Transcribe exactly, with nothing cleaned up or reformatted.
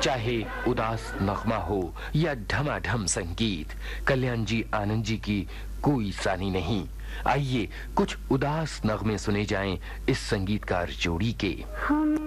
चाहे उदास नगमा हो या ढमाढम संगीत, कल्याण जी आनंद जी की कोई सानी नहीं। आइए कुछ उदास नगमे सुने जाएं इस संगीतकार जोड़ी के।